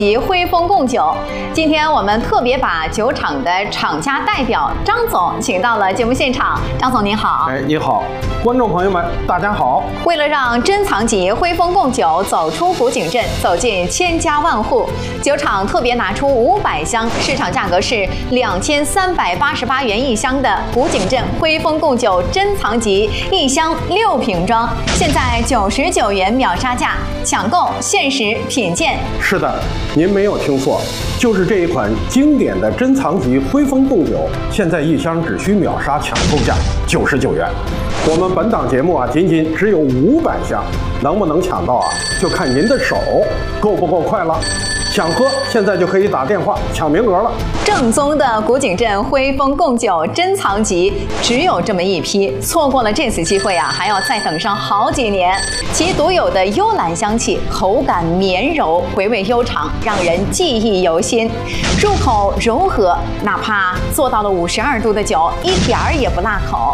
及辉丰贡酒，今天我们特别把酒厂的厂家代表张总请到了节目现场。张总您好。 你好，观众朋友们，大家好。 为了让珍藏级辉丰贡酒走出古井镇，走进千家万户，酒厂特别拿出500箱，市场价格是2388元一箱的古井镇辉丰贡酒珍藏级，1箱6瓶装，现在99元秒杀价，抢购限时品鉴。 是的，您没有听错，就是这一款经典的珍藏级辉丰贡酒，现在1箱只需秒杀抢购价99元。我们本档节目仅仅只有500箱，能不能抢到就看您的手够不够快了。想喝现在就可以打电话抢名额了。 正宗的古井镇辉丰贡酒珍藏级只有这么一批，错过了这次机会还要再等上好几年。其独有的幽兰香气，口感绵柔，回味悠长，让人记忆犹新。入口柔和，哪怕做到了52度的酒，一点儿也不辣口。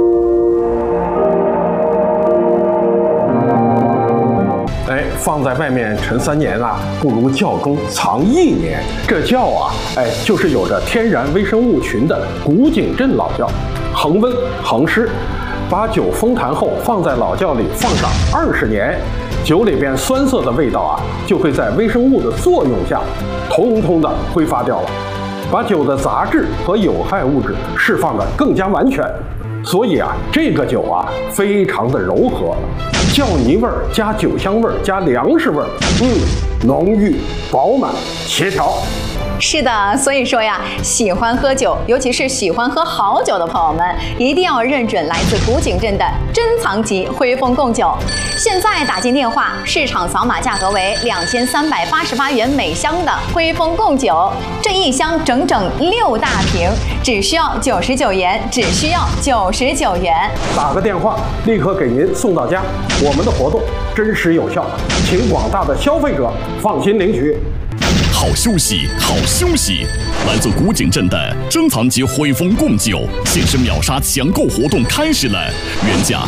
放在外面陈3年不如窖中藏1年。这窖就是有着天然微生物群的古井镇老窖，恒温恒湿，把酒封坛后放在老窖里放上20年，酒里边酸涩的味道就会在微生物的作用下，通通的挥发掉了，把酒的杂质和有害物质释放的更加完全。所以这个酒非常的柔和，窖泥味儿加酒香味儿加粮食味儿，浓郁饱满协调。 是的，所以说喜欢喝酒，尤其是喜欢喝好酒的朋友们，一定要认准来自古井镇的珍藏级辉丰贡酒。现在打进电话，市场扫码价格为2388元每箱的辉丰贡酒，这1箱整整6大瓶，只需要99元，只需要99元。 打个电话，立刻给您送到家。我们的活动真实有效，请广大的消费者放心领取。 好休息，好休息！来自古井镇的珍藏级辉丰贡酒限时秒杀抢购活动开始了，原价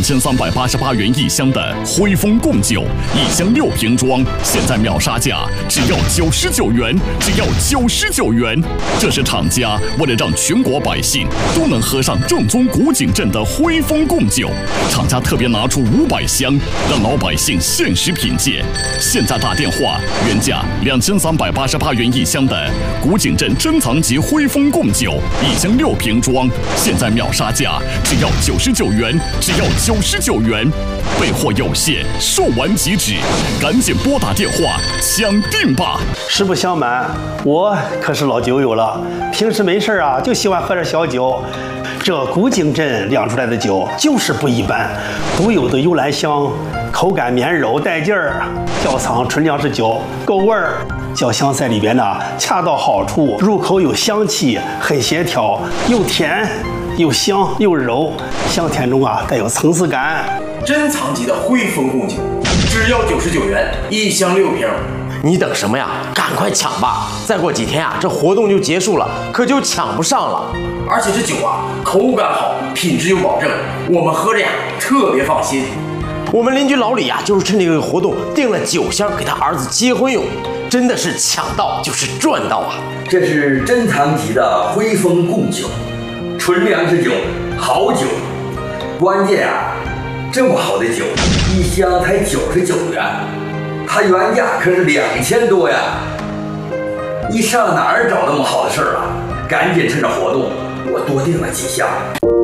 2388元1箱的辉丰贡酒，1箱6瓶装，现在秒杀价只要99元，只要99元。这是厂家为了让全国百姓都能喝上正宗古井镇的辉丰贡酒，厂家特别拿出500箱，让老百姓限时品鉴。现在打电话，原价2388元1箱的古井镇珍藏级辉丰贡酒，1箱6瓶装，现在秒杀价只要99元，只要99元。备货有限，售完即止，赶紧拨打电话抢订吧！ 实不相瞒，我可是老酒友了，平时没事就喜欢喝点小酒。这古井镇酿出来的酒就是不一般，独有的幽兰香，口感绵柔带劲儿，窖藏纯粮食酒，够味儿。窖香在里边恰到好处，入口有香气，很协调，又甜又香又柔，香甜中带有层次感。 珍藏级的辉丰贡酒，只要99元，1箱6瓶。 你等什么呀？赶快抢吧！再过几天这活动就结束了，可就抢不上了。 而且这酒口感好，品质有保证，我们喝着特别放心。 我们邻居老李就是趁这个活动订了9箱给他儿子结婚用，真的是抢到就是赚到这是珍藏级的辉丰贡酒，纯粮食酒，好酒。关键这么好的酒，1箱才99元，它原价可是2000多呀！你上哪儿找那么好的事儿赶紧趁着活动，我多订了几箱。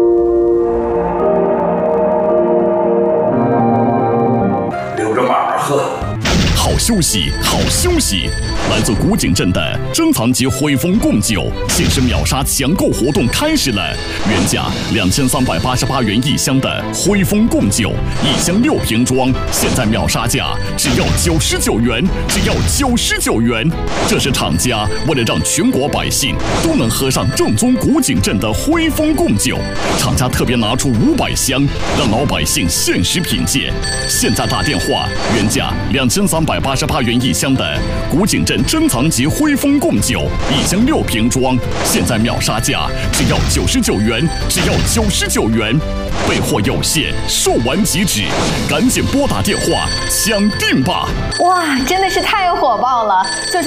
留着慢慢喝。 好休息，好休息！来自古井镇的珍藏级辉丰贡酒限时秒杀抢购活动开始了，原价2388元1箱的辉丰贡酒，1箱6瓶装，现在秒杀价只要99元，只要99元。这是厂家为了让全国百姓都能喝上正宗古井镇的辉丰贡酒，厂家特别拿出500箱，让老百姓限时品鉴。现在打电话，原价2388元1箱的古井镇珍藏级辉丰贡酒，1箱6瓶装，现在秒杀价只要99元，只要99元。备货有限，售完即止，赶紧拨打电话抢订吧！ 哇，真的是太火爆了！就是